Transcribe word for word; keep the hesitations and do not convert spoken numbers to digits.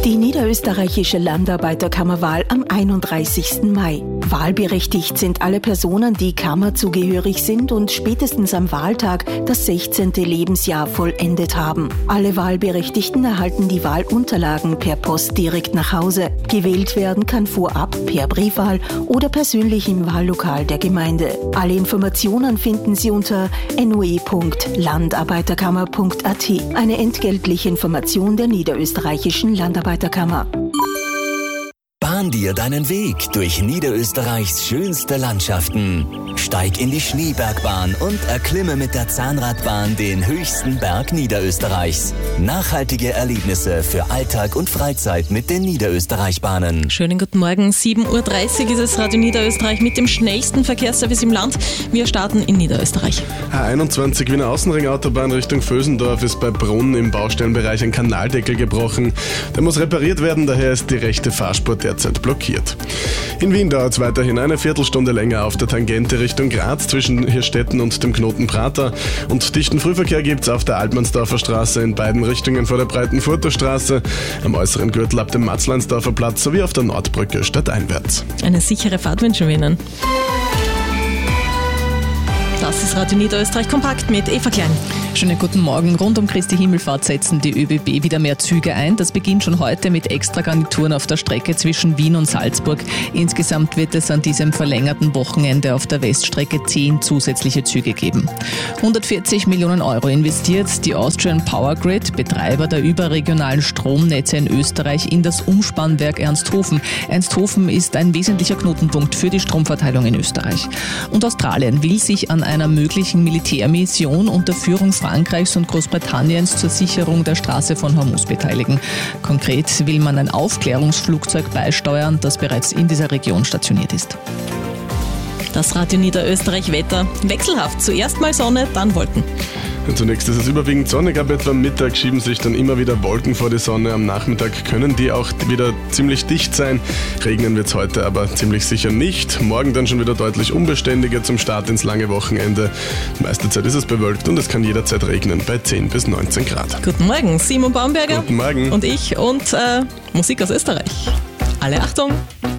Die niederösterreichische Landarbeiterkammerwahl am einunddreißigsten Mai. Wahlberechtigt sind alle Personen, die kammerzugehörig sind und spätestens am Wahltag das sechzehnte Lebensjahr vollendet haben. Alle Wahlberechtigten erhalten die Wahlunterlagen per Post direkt nach Hause. Gewählt werden kann vorab, per Briefwahl oder persönlich im Wahllokal der Gemeinde. Alle Informationen finden Sie unter n o e punkt landarbeiterkammer punkt a t. Eine entgeltliche Information der niederösterreichischen Landarbeiterkammer. Bahn dir deinen Weg durch Niederösterreichs schönste Landschaften. Steig in die Schneebergbahn und erklimme mit der Zahnradbahn den höchsten Berg Niederösterreichs. Nachhaltige Erlebnisse für Alltag und Freizeit mit den Niederösterreich-Bahnen. Schönen guten Morgen, sieben Uhr dreißig ist es Radio Niederösterreich mit dem schnellsten Verkehrsservice im Land. Wir starten in Niederösterreich. A einundzwanzig Wiener Außenring-Autobahn Richtung Vösendorf ist bei Brunn im Baustellenbereich ein Kanaldeckel gebrochen. Der muss repariert werden, daher ist die rechte Fahrspur derzeit blockiert. In Wien dauert es weiterhin eine Viertelstunde länger auf der Tangente Richtung Graz zwischen Hirstetten und dem Knoten Prater. Und dichten Frühverkehr gibt es auf der Altmannsdorfer Straße in beiden Richtungen vor der Breitenfurter Straße, am äußeren Gürtel ab dem Matzleinsdorfer Platz sowie auf der Nordbrücke stadteinwärts. Eine sichere Fahrt wünschen wir Ihnen. Das ist Radio Niederösterreich kompakt mit Eva Klein. Schönen guten Morgen. Rund um Christi Himmelfahrt setzen die ÖBB wieder mehr Züge ein. Das beginnt schon heute mit Extragarnituren auf der Strecke zwischen Wien und Salzburg. Insgesamt wird es an diesem verlängerten Wochenende auf der Weststrecke zehn zusätzliche Züge geben. hundertvierzig Millionen Euro investiert die Austrian Power Grid, Betreiber der überregionalen Stromnetze in Österreich, in das Umspannwerk Ernsthofen. Ernsthofen ist ein wesentlicher Knotenpunkt für die Stromverteilung in Österreich. Und Australien will sich an einer möglichen Militärmission unter Führung Frankreichs und Großbritanniens zur Sicherung der Straße von Hormuz beteiligen. Konkret will man ein Aufklärungsflugzeug beisteuern, das bereits in dieser Region stationiert ist. Das Radio Niederösterreich Wetter. Wechselhaft. Zuerst mal Sonne, dann Wolken. Zunächst ist es überwiegend sonnig, ab etwa Mittag schieben sich dann immer wieder Wolken vor die Sonne. Am Nachmittag können die auch wieder ziemlich dicht sein. Regnen wird es heute aber ziemlich sicher nicht. Morgen dann schon wieder deutlich unbeständiger zum Start ins lange Wochenende. Die meiste Zeit ist es bewölkt und es kann jederzeit regnen bei zehn bis neunzehn Grad. Guten Morgen, Simon Baumberger. Guten Morgen. Und ich und äh, Musik aus Österreich. Alle Achtung!